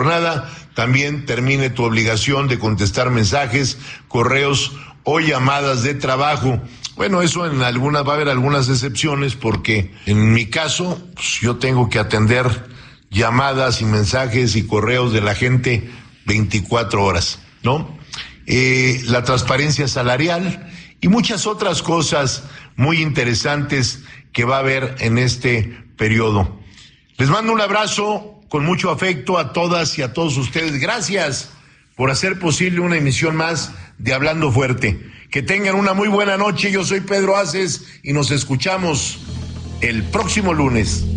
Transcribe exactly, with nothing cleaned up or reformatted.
jornada también termine tu obligación de contestar mensajes, correos o llamadas de trabajo. Bueno, eso en algunas, va a haber algunas excepciones porque en mi caso, pues, yo tengo que atender llamadas y mensajes y correos de la gente veinticuatro horas, ¿no? Eh, la transparencia salarial y muchas otras cosas muy interesantes que va a haber en este periodo. Les mando un abrazo con mucho afecto a todas y a todos ustedes. Gracias por hacer posible una emisión más de Hablando Fuerte. Que tengan una muy buena noche. Yo soy Pedro Aces y nos escuchamos el próximo lunes.